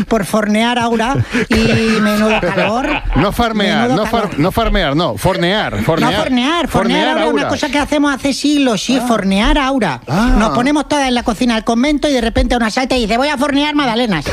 por fornear Aura y menudo calor. No farmear, Menudo calor. no farmear, no, fornear. No, fornear Aura es una cosa que hacemos hace siglos, sí, fornear Aura. Nos ponemos todas en la cocina del convento y de repente una salta y dice, voy a fornear magdalenas.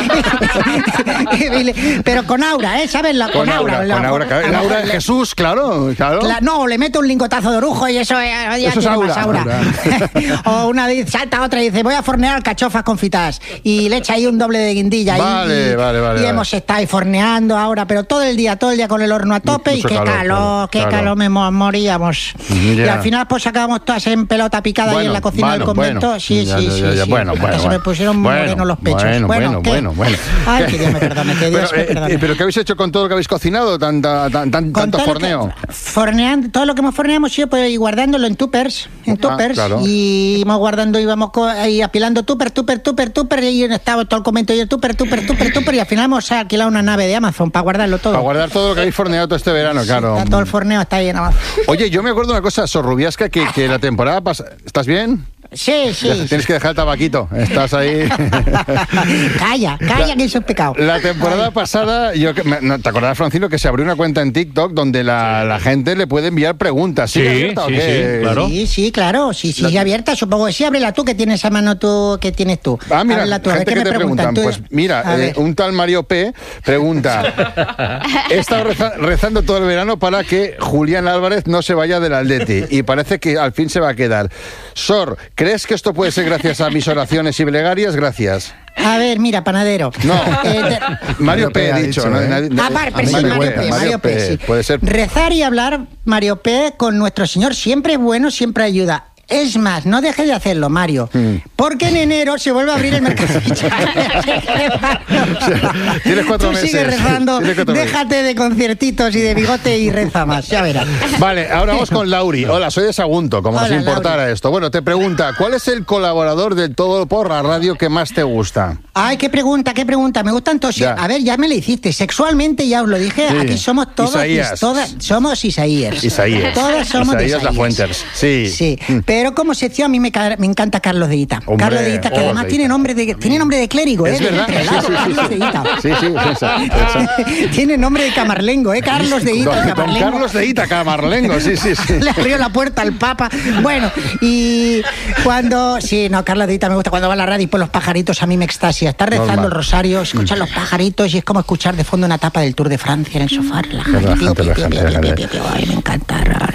Pero con Aura, ¿sabes? Con Aura, claro. El Aura de Jesús, claro. No, le mete un lingotazo de orujo y eso ya es tiene Aura. más Aura. O una salta otra y dice, voy a fornear alcachofas confitadas. Y le echa ahí un doble de guindilla. Vale. Y hemos estado ahí forneando ahora, pero todo el día con el horno a tope. Mucho y qué calor, moríamos. Ya. Y al final pues acabamos todas en pelota picada ahí en la cocina del convento. Sí. Bueno. Se me pusieron morenos los pechos. Bueno. Ay, que Dios me perdone, que Dios me perdone. ¿Pero qué habéis hecho con todo lo que habéis cocinado? Tanto forneo. Forneando, todo lo que hemos forneado hemos ido pues, guardándolo en tuppers. Claro. Y íbamos guardando, íbamos ahí apilando tupper, y estaba todo el convento y el tupper, y al final hemos alquilado una nave de Amazon para guardarlo todo. Para guardar todo lo que habéis forneado todo este verano, claro. Está todo el forneo está ahí en Amazon. Oye, yo me acuerdo de una cosa, Sor Rubiasca, que la temporada pasada... ¿Estás bien? Sí. Tienes que dejar el tabaquito. Estás ahí. Calla, que eso es pecado. La temporada pasada, ¿te acordás, Francino, que se abrió una cuenta en TikTok donde la gente le puede enviar preguntas? Sí, claro. Sí, claro. Sí, abierta. Supongo que sí, ábrela tú, que tienes a mano que tienes tú. Mira, ábrela tú, a ver gente qué que me te preguntan. Tú, pues mira, un tal Mario P. pregunta: he estado rezando todo el verano para que Julián Álvarez no se vaya del Atleti y parece que al fin se va a quedar. Sor, ¿crees que esto puede ser gracias a mis oraciones y plegarias? Gracias. A ver, mira, panadero. No, Mario P. ha dicho. Mario P. Sí. Puede ser. Rezar y hablar, Mario P., con nuestro Señor siempre es bueno, siempre ayuda. Es más, no deje de hacerlo, Mario, porque en enero se vuelve a abrir el mercado. Tienes 4 meses. Sigue rezando, déjate de conciertitos y de bigote y reza más, ya verás. Vale, ahora vamos con Lauri. Hola, soy de Sagunto, como si importara Lauri. esto. Bueno, te pregunta, ¿cuál es el colaborador del Todo por la Radio que más te gusta? Ay, qué pregunta, me gustan todos. Ya. A ver, ya me la hiciste, sexualmente ya os lo dije, Sí. Aquí somos todos, somos Isaías. Todos somos de Isaías Lafuentes, sí. Pero como sección a mí me encanta Carlos de Ita. Hombre, Carlos de Ita, que además tiene nombre de clérigo, Es verdad. Carlos de Ita. Sí. Tiene nombre de camarlengo, Carlos de Ita, Don camarlengo. Carlos de Ita, camarlengo, sí. Le abrió la puerta al Papa. Bueno, y cuando... Sí, no, Carlos de Ita me gusta. Cuando va a la radio y por los pajaritos a mí me extasia. Está rezando Normal. el rosario, escuchar los pajaritos y es como escuchar de fondo una etapa del Tour de Francia en el sofá. Ay, me encanta.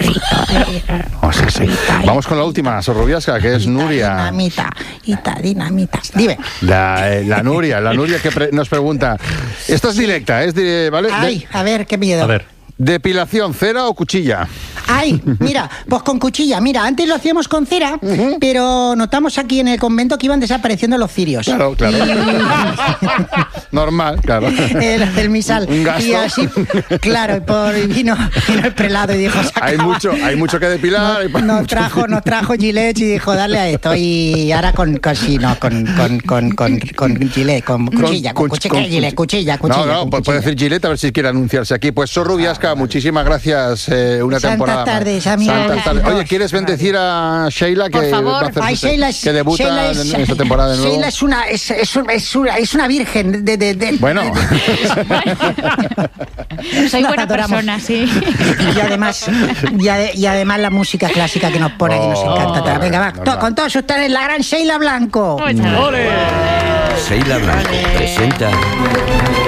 Sí. Vamos con la última, Sor Rubiasca, que es Nuria. Dinamita. Dime. La Nuria que nos pregunta. Esta es directa, ¿vale? Ay, a ver, qué miedo. A ver. ¿Depilación, cera o cuchilla? Ay, mira, pues con cuchilla. Mira, antes lo hacíamos con cera, pero notamos aquí en el convento que iban desapareciendo los cirios. Claro. Normal, claro. El misal. Un gasto. Y así, claro, vino el prelado y dijo, hay mucho que depilar. Nos trajo Gillette y dijo, darle a esto. Y ahora con Gillette, con cuchilla. No, puede decir Gillette a ver si quiere anunciarse aquí. Pues Sor Rubiasca, muchísimas gracias. Una temporada. Santas tardes. Oye, ¿quieres bendecir a Sheila? Por favor. Que debuta en esta temporada de nuevo. Sheila es una virgen de Bueno. Soy buena persona, sí. Y además la música clásica que nos pone aquí nos encanta. Venga, va. Con todos ustedes, la gran Sheila Blanco. ¡Ole! Sheila Blanco presenta